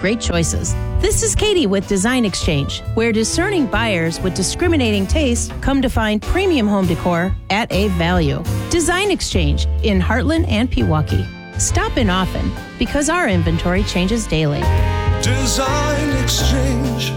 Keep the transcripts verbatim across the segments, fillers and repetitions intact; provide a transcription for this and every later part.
great choices. This is Katie with Design Exchange, where discerning buyers with discriminating taste come to find premium home decor at a value. Design Exchange in Heartland and Pewaukee. Stop in often because our inventory changes daily. Design Exchange.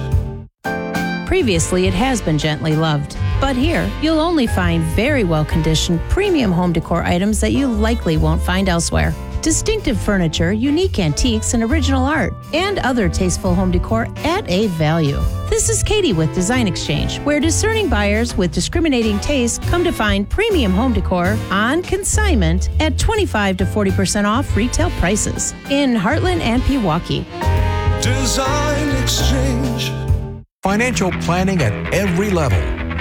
Previously, it has been gently loved, but here you'll only find very well-conditioned premium home decor items that you likely won't find elsewhere. Distinctive furniture, unique antiques, and original art, and other tasteful home decor at a value. This is Katie with Design Exchange, where discerning buyers with discriminating taste come to find premium home decor on consignment at twenty-five to forty percent off retail prices in Heartland and Pewaukee. Design Exchange. Financial planning at every level.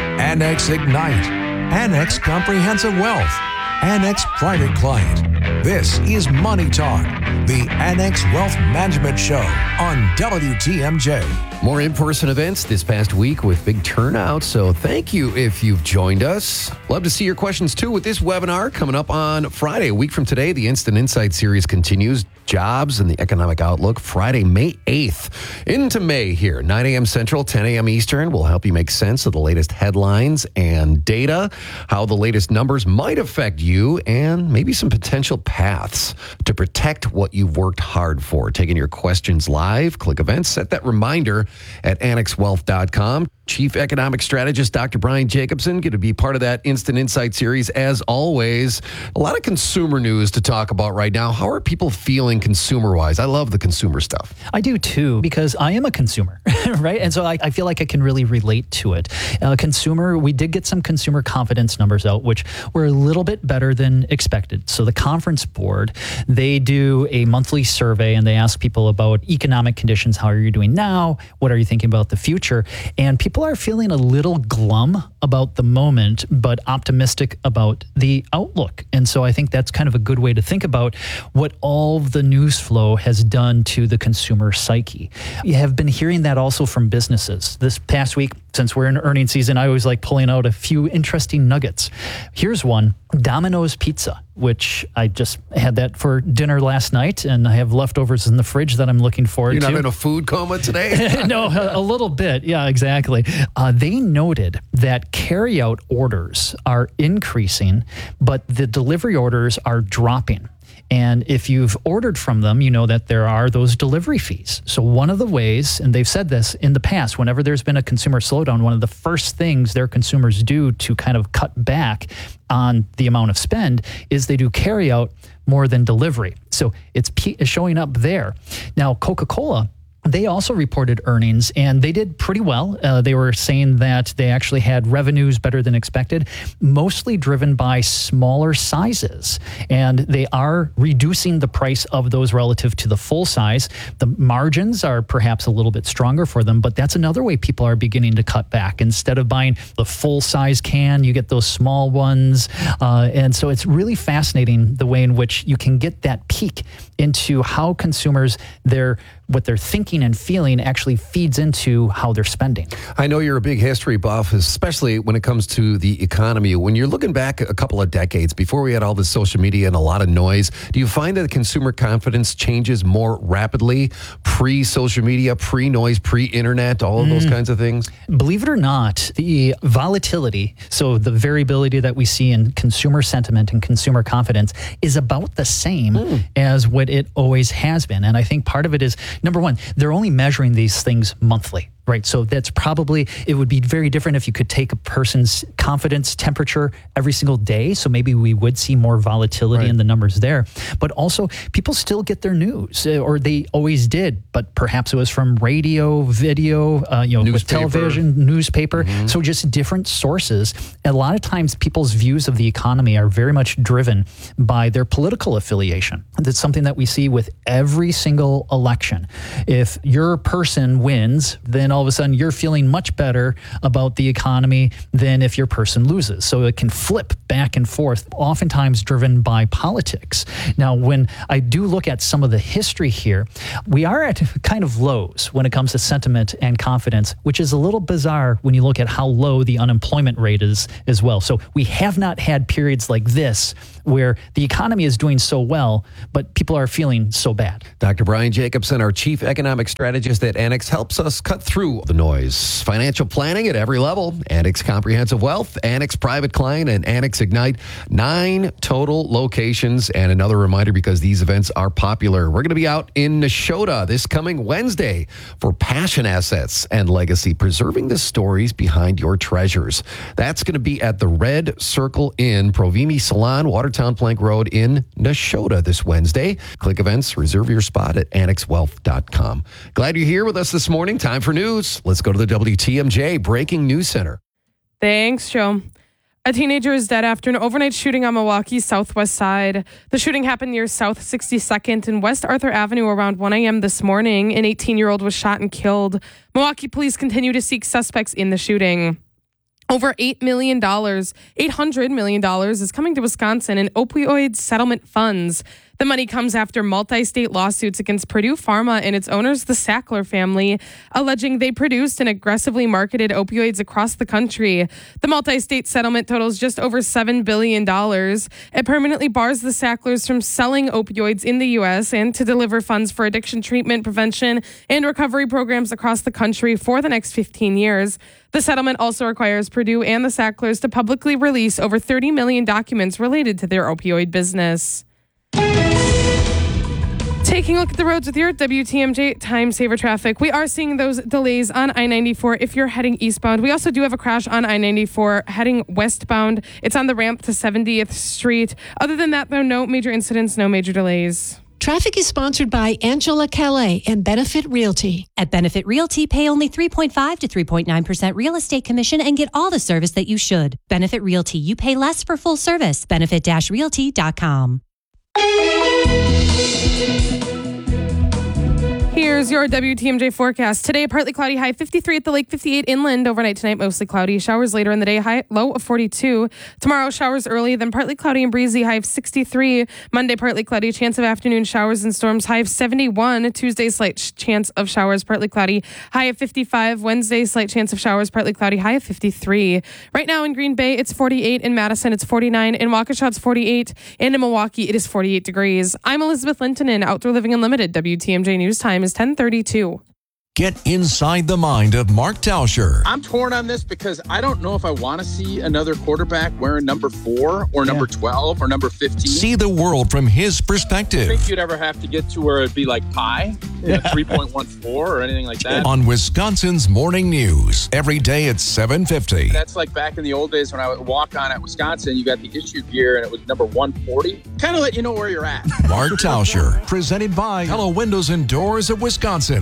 Annex Ignite. Annex Comprehensive Wealth. Annex Private Client. This is Money Talk, the Annex Wealth Management Show on W T M J. More in-person events this past week with big turnout, so thank you if you've joined us. Love to see your questions, too, with this webinar coming up on Friday. A week from today, the Instant Insight series continues. Jobs and the economic outlook, Friday, May eighth. Into May here, nine a.m. Central, ten a.m. Eastern. We'll help you make sense of the latest headlines and data, how the latest numbers might affect you, and maybe some potential paths to protect what you've worked hard for. Taking your questions live, click events, set that reminder at annex wealth dot com. Chief Economic Strategist Doctor Brian Jacobson going to be part of that Instant Insight series as always. A lot of consumer news to talk about right now. How are people feeling consumer-wise? I love the consumer stuff. I do too, because I am a consumer, right? And so I, I feel like I can really relate to it. Uh, consumer, we did get some consumer confidence numbers out, which were a little bit better than expected. So the Conference Board, they do a monthly survey and they ask people about economic conditions. How are you doing now? What are you thinking about the future? And people are feeling a little glum about the moment, but optimistic about the outlook. And so I think that's kind of a good way to think about what all the news flow has done to the consumer psyche. You have been hearing that also from businesses. This past week, since we're in earnings season, I always like pulling out a few interesting nuggets. Here's one, Domino's Pizza, which I just had that for dinner last night, and I have leftovers in the fridge that I'm looking forward You're to. You're not in a food coma today? No, a, a little bit. Yeah, exactly. Uh, they noted that carryout orders are increasing, but the delivery orders are dropping. And if you've ordered from them, you know that there are those delivery fees. So one of the ways, and they've said this in the past, whenever there's been a consumer slowdown, one of the first things their consumers do to kind of cut back on the amount of spend is they do carry out more than delivery. So it's p- showing up there. Now, Coca-Cola, they also reported earnings, and they did pretty well. Uh, they were saying that they actually had revenues better than expected, mostly driven by smaller sizes. And they are reducing the price of those relative to the full size. The margins are perhaps a little bit stronger for them, but that's another way people are beginning to cut back. Instead of buying the full size can, you get those small ones. Uh, and so it's really fascinating the way in which you can get that peek into how consumers, their what they're thinking and feeling actually feeds into how they're spending. I know you're a big history buff, especially when it comes to the economy. When you're looking back a couple of decades before we had all this social media and a lot of noise, do you find that consumer confidence changes more rapidly pre-social media, pre-noise, pre-internet, all of those mm. kinds of things? Believe it or not, the volatility, so the variability that we see in consumer sentiment and consumer confidence is about the same mm. as what it always has been. And I think part of it is, number one, they're only measuring these things monthly. Right. So that's probably, it would be very different if you could take a person's confidence temperature every single day. So maybe we would see more volatility right. in the numbers there. But also, people still get their news, or they always did. But perhaps it was from radio, video, uh, you know, newspaper. with television, newspaper. Mm-hmm. So just different sources. A lot of times people's views of the economy are very much driven by their political affiliation. That's something that we see with every single election. If your person wins, then all all of a sudden you're feeling much better about the economy than if your person loses. So it can flip back and forth, oftentimes driven by politics. Now, when I do look at some of the history here, we are at kind of lows when it comes to sentiment and confidence, which is a little bizarre when you look at how low the unemployment rate is as well. So we have not had periods like this where the economy is doing so well, but people are feeling so bad. Doctor Brian Jacobson, our chief economic strategist at Annex, helps us cut through the noise. Financial planning at every level. Annex Comprehensive Wealth, Annex Private Client, and Annex Ignite. Nine total locations. And another reminder, because these events are popular, we're going to be out in Neshota this coming Wednesday for Passion Assets and Legacy, preserving the stories behind your treasures. That's going to be at the Red Circle Inn, Provimi Salon, Watertown Plank Road in Neshota this Wednesday. Click events, reserve your spot at annex wealth dot com. Glad you're here with us this morning. Time for news. Let's go to the W T M J Breaking News Center. Thanks, Joe. A teenager is dead after an overnight shooting on Milwaukee's southwest side. The shooting happened near South sixty-second and West Arthur Avenue around one a.m. this morning. An eighteen-year-old was shot and killed. Milwaukee police continue to seek suspects in the shooting. Over eight million dollars, eight hundred million dollars is coming to Wisconsin in opioid settlement funds. The money comes after multi-state lawsuits against Purdue Pharma and its owners, the Sackler family, alleging they produced and aggressively marketed opioids across the country. The multi-state settlement totals just over seven billion dollars. It permanently bars the Sacklers from selling opioids in the U S and to deliver funds for addiction treatment, prevention, and recovery programs across the country for the next fifteen years. The settlement also requires Purdue and the Sacklers to publicly release over thirty million documents related to their opioid business. Taking a look at the roads with your W T M J Time Saver traffic. We are seeing those delays on I ninety-four if you're heading eastbound. We also do have a crash on I ninety-four heading westbound. It's on the ramp to seventieth Street. Other than that, though, no major incidents, no major delays. Traffic is sponsored by Angela Calais and Benefit Realty. At Benefit Realty, pay only three point five to three point nine percent real estate commission and get all the service that you should. Benefit Realty, you pay less for full service. benefit dash realty dot com. Here's your W T M J forecast. Today, partly cloudy, high fifty-three at the lake, fifty-eight inland. Overnight tonight, mostly cloudy. Showers later in the day, high low of forty-two. Tomorrow, showers early, then partly cloudy and breezy, high of sixty-three. Monday, partly cloudy, chance of afternoon showers and storms, high of seventy-one. Tuesday, slight chance of showers, partly cloudy, high of fifty-five. Wednesday, slight chance of showers, partly cloudy, high of fifty-three. Right now in Green Bay, it's forty-eight. In Madison, it's forty-nine. In Waukesha, it's forty-eight. And in Milwaukee, it is forty-eight degrees. I'm Elizabeth Lintonen, Outdoor Living Unlimited. W T M J News Time is ten thirty-two. Get inside the mind of Mark Tauscher. I'm torn on this because I don't know if I want to see another quarterback wearing number four or number yeah. twelve or number fifteen. See the world from his perspective. I think you'd ever have to get to where it'd be like pi, you know, three point one four or anything like that. On Wisconsin's Morning News, every day at seven fifty. That's like back in the old days when I would walk on at Wisconsin, you got the issue gear and it was number one forty. Kind of let you know where you're at. Mark Tauscher, presented by Hello Windows and Doors of Wisconsin.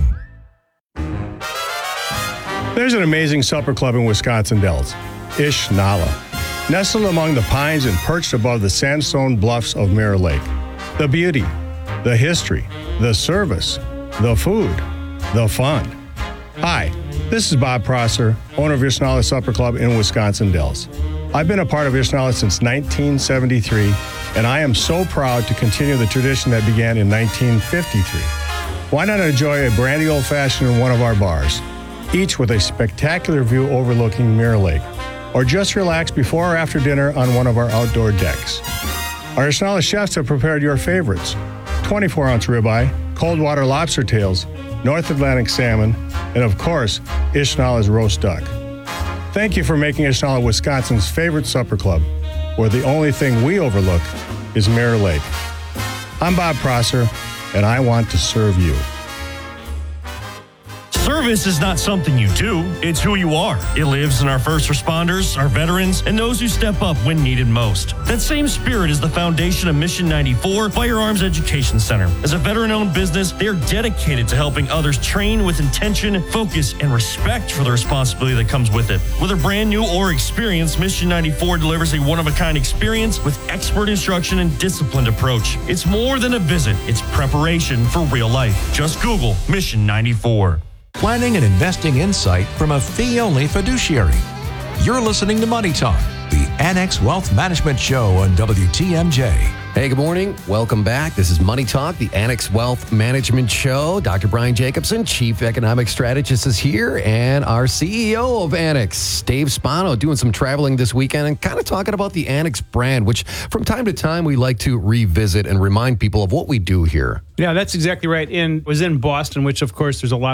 There's an amazing supper club in Wisconsin Dells, Ish Nala, nestled among the pines and perched above the sandstone bluffs of Mirror Lake. The beauty, the history, the service, the food, the fun. Hi, this is Bob Prosser, owner of Ish Nala Supper Club in Wisconsin Dells. I've been a part of Ish Nala since nineteen seventy-three, and I am so proud to continue the tradition that began in nineteen fifty-three. Why not enjoy a brandy old-fashioned in one of our bars, each with a spectacular view overlooking Mirror Lake, or just relax before or after dinner on one of our outdoor decks. Our Ish Nala chefs have prepared your favorites: twenty-four ounce ribeye, cold water lobster tails, North Atlantic salmon, and of course, Ish Nala's roast duck. Thank you for making Ish Nala Wisconsin's favorite supper club, where the only thing we overlook is Mirror Lake. I'm Bob Prosser, and I want to serve you. Service is not something you do, it's who you are. It lives in our first responders, our veterans, and those who step up when needed most. That same spirit is the foundation of Mission ninety-four Firearms Education Center. As a veteran-owned business, they are dedicated to helping others train with intention, focus, and respect for the responsibility that comes with it. Whether brand new or experienced, Mission ninety-four delivers a one-of-a-kind experience with expert instruction and disciplined approach. It's more than a visit, it's preparation for real life. Just Google Mission ninety-four. Planning and investing insight from a fee-only fiduciary. You're listening to Money Talk, the Annex Wealth Management Show on W T M J. Hey, good morning. Welcome back. This is Money Talk, the Annex Wealth Management Show. Doctor Brian Jacobson, Chief Economic Strategist, is here, and our C E O of Annex, Dave Spano, doing some traveling this weekend and kind of talking about the Annex brand, which from time to time we like to revisit and remind people of what we do here. Yeah, that's exactly right. And was in Boston, which of course there's a lot